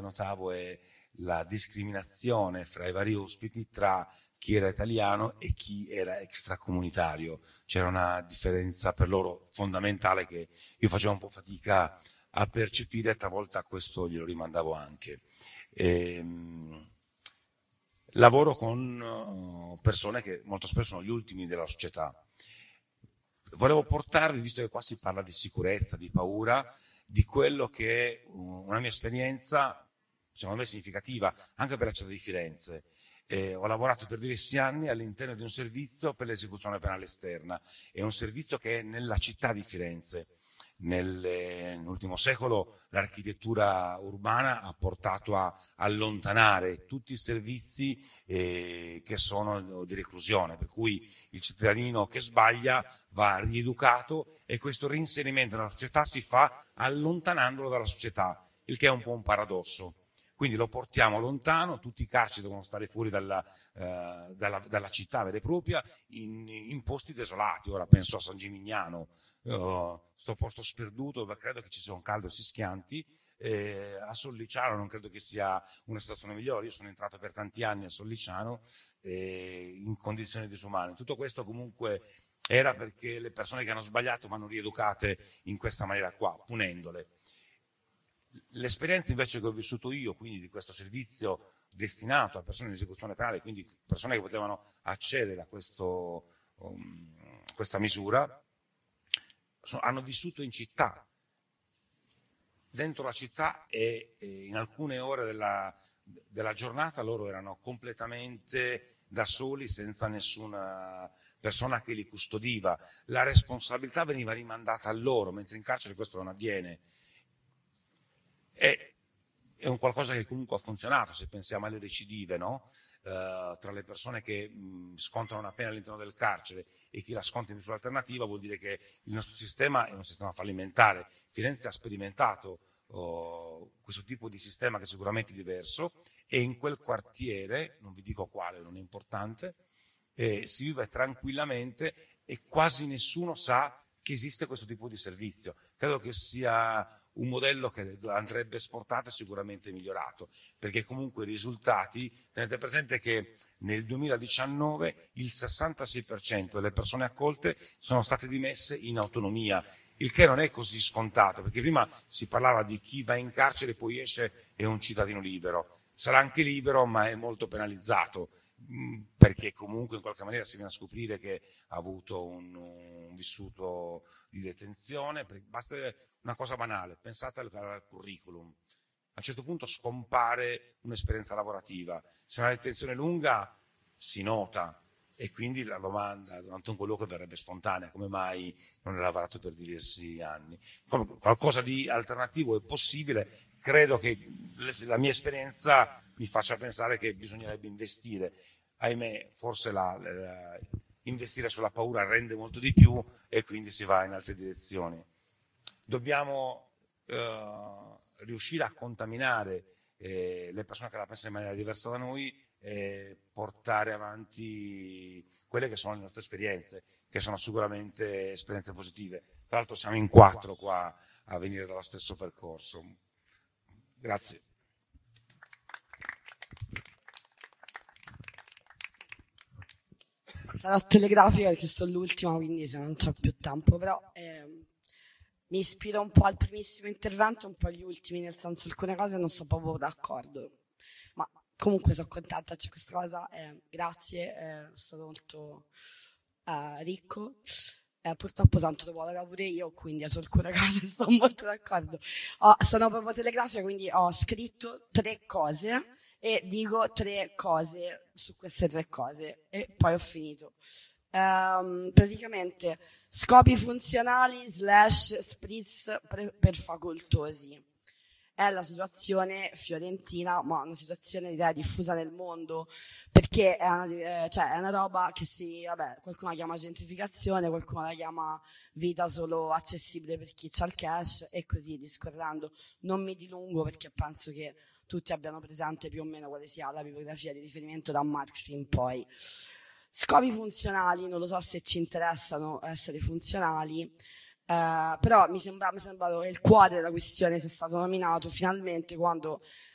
notavo è la discriminazione fra i vari ospiti tra chi era italiano e chi era extracomunitario. C'era una differenza per loro fondamentale che io facevo un po' fatica a percepire, talvolta questo glielo rimandavo anche. Lavoro con persone che molto spesso sono gli ultimi della società. Volevo portarvi, visto che qua si parla di sicurezza, di paura, di quello che è una mia esperienza, secondo me significativa, anche per la città di Firenze. Ho lavorato per diversi anni all'interno di un servizio per l'esecuzione penale esterna. È un servizio che è nella città di Firenze. Nell'ultimo secolo l'architettura urbana ha portato a allontanare tutti i servizi che sono di reclusione, per cui il cittadino che sbaglia va rieducato e questo reinserimento nella società si fa allontanandolo dalla società, il che è un po' un paradosso. Quindi lo portiamo lontano, tutti i carceri devono stare fuori dalla città vera e propria, in posti desolati. Ora penso a San Gimignano, sto posto sperduto dove credo che ci sia un caldo e si schianti, a Solliciano non credo che sia una situazione migliore. Io sono entrato per tanti anni a Solliciano in condizioni disumane. Tutto questo comunque era perché le persone che hanno sbagliato vanno rieducate in questa maniera qua, punendole. L'esperienza invece che ho vissuto io, quindi di questo servizio destinato a persone in esecuzione penale, quindi persone che potevano accedere a questa misura, hanno vissuto in città, dentro la città, e in alcune ore della giornata loro erano completamente da soli, senza nessuna persona che li custodiva. La responsabilità veniva rimandata a loro, mentre in carcere questo non avviene. È un qualcosa che comunque ha funzionato, se pensiamo alle recidive, no? Tra le persone che scontano una pena all'interno del carcere e chi la sconta in misura alternativa, vuol dire che il nostro sistema è un sistema fallimentare. Firenze ha sperimentato questo tipo di sistema che è sicuramente diverso, e in quel quartiere, non vi dico quale, non è importante, si vive tranquillamente e quasi nessuno sa che esiste questo tipo di servizio. Credo che sia un modello che andrebbe esportato e sicuramente migliorato, perché comunque i risultati, tenete presente che nel 2019 il 66% delle persone accolte sono state dimesse in autonomia, il che non è così scontato, perché prima si parlava di chi va in carcere e poi esce è un cittadino libero. Sarà anche libero, ma è molto penalizzato, perché comunque in qualche maniera si viene a scoprire che ha avuto un vissuto di detenzione. Basta una cosa banale, pensate al curriculum. A un certo punto scompare un'esperienza lavorativa. Se una detenzione lunga si nota, e quindi la domanda durante un colloquio verrebbe spontanea: come mai non hai lavorato per diversi anni? Qualcosa di alternativo è possibile. Credo che la mia esperienza mi faccia pensare che bisognerebbe investire. Ahimè, forse investire sulla paura rende molto di più e quindi si va in altre direzioni. Dobbiamo riuscire a contaminare le persone che la pensano in maniera diversa da noi e portare avanti quelle che sono le nostre esperienze, che sono sicuramente esperienze positive. Tra l'altro siamo in 4 qua a venire dallo stesso percorso. Grazie. Sarò telegrafica perché sto l'ultima, quindi se non c'ho più tempo, però mi ispiro un po' al primissimo intervento, un po' agli ultimi, nel senso alcune cose non sono proprio d'accordo, ma comunque sono contenta, c'è questa cosa, grazie, è stato molto ricco. Purtroppo tanto dopo lavoro pure io, quindi su alcune cose sto molto d'accordo. Sono proprio telegrafica, quindi ho scritto 3 cose e dico 3 cose su queste 3 cose e poi ho finito. Praticamente scopi funzionali / spritz per facoltosi. È la situazione fiorentina, ma una situazione direi diffusa nel mondo, perché è una roba che qualcuno la chiama gentrificazione, qualcuno la chiama vita solo accessibile per chi ha il cash e così discorrendo. Non mi dilungo perché penso che tutti abbiano presente più o meno quale sia la bibliografia di riferimento da Marx in poi. Scopi funzionali, non lo so se ci interessano essere funzionali, però mi sembrava che il cuore della questione sia stato nominato finalmente quando